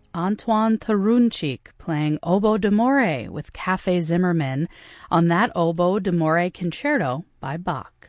Antoine Tarunchik playing Oboe d'Amore with Café Zimmermann on that Oboe d'Amore Concerto by Bach.